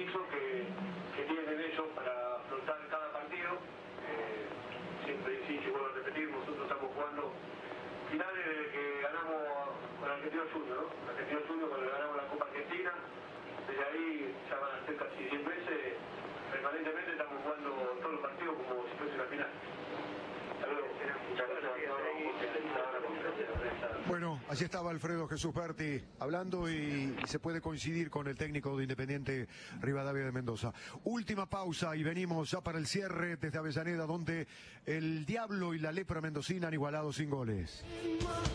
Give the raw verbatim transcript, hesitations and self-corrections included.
compromiso que, que tienen ellos para afrontar cada partido. Eh, siempre insisto y vuelvo a repetir, nosotros estamos jugando finales desde que ganamos con Argentino Junior, ¿no? Argentino Junior cuando le ganamos la Copa Argentina, desde ahí ya van a ser casi cien veces, permanentemente estamos jugando todos los partidos como si fuese la final. Bueno, así estaba Alfredo Jesús Berti hablando y, y se puede coincidir con el técnico de Independiente Rivadavia de Mendoza. Última pausa y venimos ya para el cierre desde Avellaneda, donde el Diablo y la Lepra mendocina han igualado sin goles.